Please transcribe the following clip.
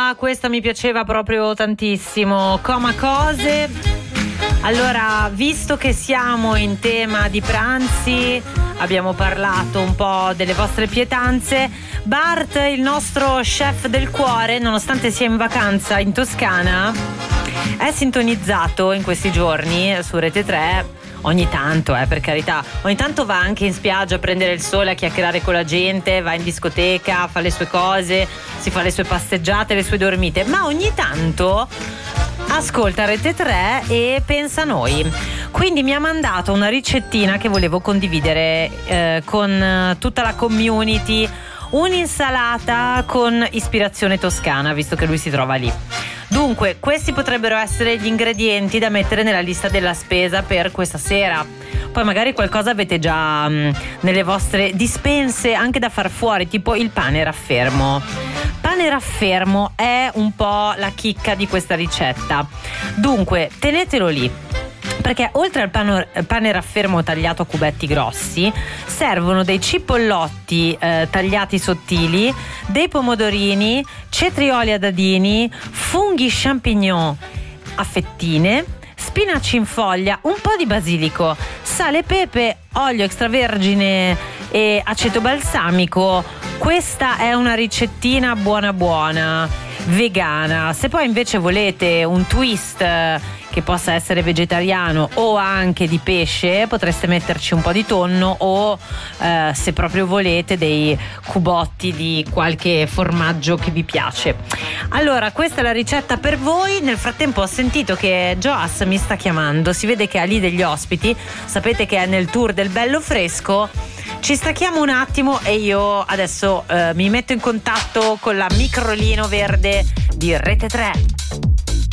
questa mi piaceva proprio tantissimo. Coma Cose. Allora, visto che siamo in tema di pranzi, abbiamo parlato un po' delle vostre pietanze. Bart, il nostro chef del cuore, nonostante sia in vacanza in Toscana, è sintonizzato in questi giorni su Rete 3. Ogni tanto, per carità, ogni tanto va anche in spiaggia a prendere il sole, a chiacchierare con la gente, va in discoteca, fa le sue cose, si fa le sue passeggiate, le sue dormite, ma ogni tanto ascolta Rete 3 e pensa a noi. Quindi mi ha mandato una ricettina che volevo condividere con tutta la community, un'insalata con ispirazione toscana, visto che lui si trova lì. Dunque, questi potrebbero essere gli ingredienti da mettere nella lista della spesa per questa sera. Poi magari qualcosa avete già nelle vostre dispense anche da far fuori, tipo il pane raffermo. Pane raffermo è un po' la chicca di questa ricetta. Dunque, tenetelo lì, perché oltre al pane raffermo tagliato a cubetti grossi, servono dei cipollotti tagliati sottili, dei pomodorini, cetrioli a dadini, funghi champignon a fettine, spinaci in foglia, un po' di basilico, sale, pepe, olio extravergine e aceto balsamico. Questa è una ricettina buona, vegana. Se poi invece volete un twist che possa essere vegetariano o anche di pesce, potreste metterci un po' di tonno o se proprio volete dei cubotti di qualche formaggio che vi piace. Allora, questa è la ricetta per voi. Nel frattempo ho sentito che Joas mi sta chiamando, si vede che ha lì degli ospiti, sapete che è nel tour del bello fresco. Ci stacchiamo un attimo e io adesso mi metto in contatto con la microlino verde di Rete 3.